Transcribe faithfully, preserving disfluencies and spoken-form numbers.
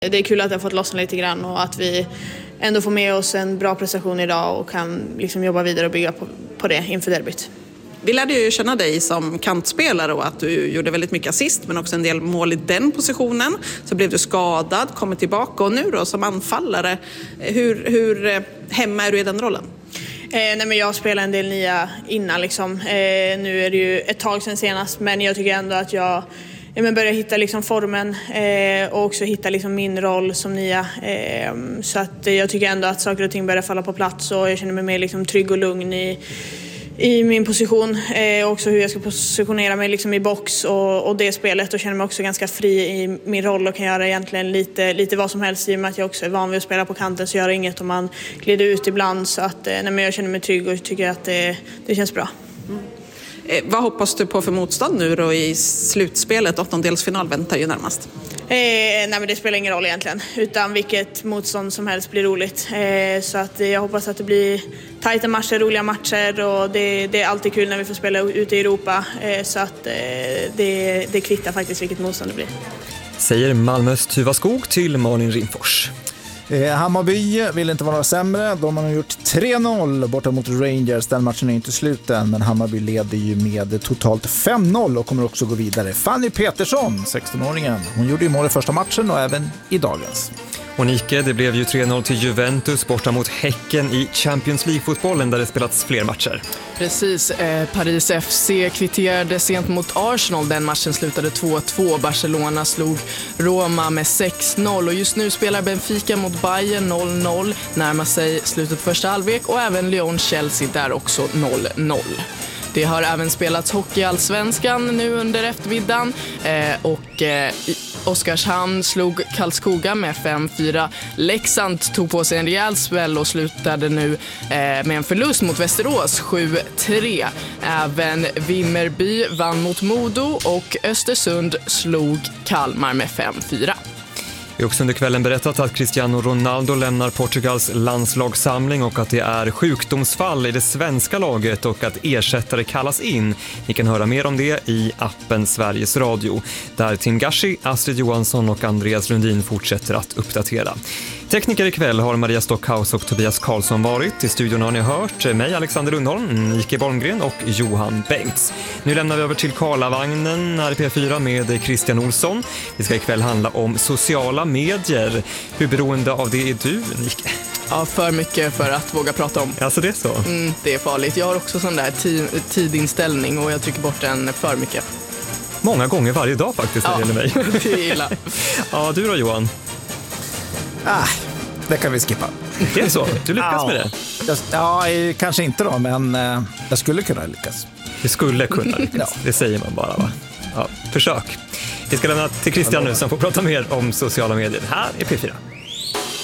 Det är kul att jag har fått lossna lite grann och att vi ändå får med oss en bra prestation idag och kan liksom jobba vidare och bygga på, på det inför derbyt. Vi lärde ju känna dig som kantspelare och att du gjorde väldigt mycket assist men också en del mål i den positionen. Så blev du skadad, kommer tillbaka och nu då som anfallare, hur, hur hemma är du i den rollen? Eh, nej men jag spelar en del nya innan liksom. Eh, nu är det ju ett tag sedan senast men jag tycker ändå att jag Ja, men börja hitta liksom formen eh, och också hitta liksom min roll som nia. Eh, så att jag tycker ändå att saker och ting börjar falla på plats och jag känner mig mer liksom trygg och lugn i, i min position. Eh, också hur jag ska positionera mig liksom i box och, och det spelet och känner mig också ganska fri i min roll och kan göra egentligen lite, lite vad som helst i och med att jag också är van vid att spela på kanten så gör det inget om man glider ut ibland. Så att eh, nej, men jag känner mig trygg och tycker att det, det känns bra. Mm. Vad hoppas du på för motstånd nu då i slutspelet? Åttondelsfinal väntar ju närmast. Eh, nej men det spelar ingen roll egentligen. Utan vilket motstånd som helst blir roligt. Eh, så att jag hoppas att det blir tajta matcher, roliga matcher. Och det, det är alltid kul när vi får spela ute i Europa. Eh, så att eh, det, det kvittar faktiskt vilket motstånd det blir. Säger Malmös Tuva Skog till Malin Rimfors. Eh, Hammarby vill inte vara sämre. De har gjort tre noll borta mot Rangers. Den matchen är inte slut än, men Hammarby leder ju med totalt fem noll och kommer också gå vidare. Fanny Petersson, sexton-åringen. Hon gjorde ju mål i första matchen och även i dagens. Och Nike, det blev ju tre noll till Juventus borta mot Häcken i Champions League-fotbollen där det spelats fler matcher. Precis, eh, Paris F C kvitterade sent mot Arsenal. Den matchen slutade två två. Barcelona slog Roma med sex noll och just nu spelar Benfica mot Bayern noll noll. Närmar sig slutet första halvlek och även Lyon-Chelsea där också noll noll. Det har även spelats hockey i Allsvenskan nu under eftermiddagen eh, och eh, Oskarshamn slog Karlskoga med fem fyra. Leksand tog på sig en rejäl sväll och slutade nu eh, med en förlust mot Västerås sju tre. Även Vimmerby vann mot Modo och Östersund slog Kalmar med fem fyra. Vi har också under kvällen berättat att Cristiano Ronaldo lämnar Portugals landslagssamling och att det är sjukdomsfall i det svenska laget och att ersättare kallas in. Ni kan höra mer om det i appen Sveriges Radio, där Tim Gashi, Astrid Johansson och Andreas Lundin fortsätter att uppdatera. Tekniker ikväll har Maria Stockhaus och Tobias Karlsson varit. I studion har ni hört mig, Alexander Lundholm, Nike Bolmgren och Johan Bengts. Nu lämnar vi över till Karlavagnen här i P fyra med Christian Olsson. Det ska ikväll handla om sociala medier. Hur beroende av det är du, Nike? Ja, för mycket för att våga prata om. Alltså det är så? Mm, det är farligt. Jag har också sån där tid, tidinställning och jag trycker bort den för mycket. Många gånger varje dag faktiskt när det gäller mig. Det är illa. Ja, du då Johan? Ah, det kan vi skippa. Det är så? Du lyckas ja. med det? Jag, ja, kanske inte då, men eh, jag skulle kunna lyckas. Du skulle kunna lyckas, ja. Det säger man bara va? Ja, försök. Vi ska lämna till Christian nu som får prata mer om sociala medier. Här är P fyra.